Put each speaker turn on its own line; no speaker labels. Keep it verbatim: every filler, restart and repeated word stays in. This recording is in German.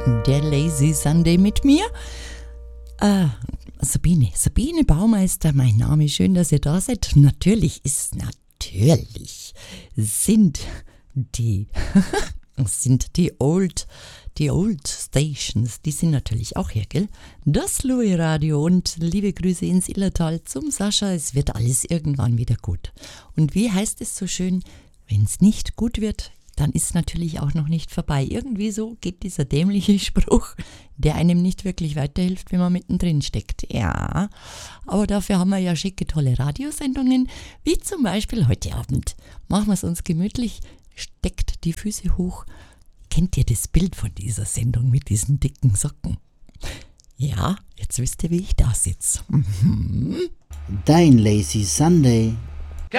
Der Lazy Sunday mit mir. Äh, Sabine, Sabine Baumeister, mein Name. Schön, dass ihr da seid. Natürlich ist, natürlich sind die, sind die Old, die Old Stations, die sind natürlich auch hier, gell? Das Louis Radio und liebe Grüße ins Illertal zum Sascha. Es wird alles irgendwann wieder gut. Und wie heißt es so schön, wenn es nicht gut wird, dann ist natürlich auch noch nicht vorbei. Irgendwie so geht dieser dämliche Spruch, der einem nicht wirklich weiterhilft, wenn man mittendrin steckt. Ja, aber dafür haben wir ja schicke, tolle Radiosendungen, wie zum Beispiel heute Abend. Machen wir es uns gemütlich, steckt die Füße hoch. Kennt ihr das Bild von dieser Sendung mit diesen dicken Socken? Ja, jetzt wisst ihr, wie ich da sitze. Mhm.
Dein Lazy Sunday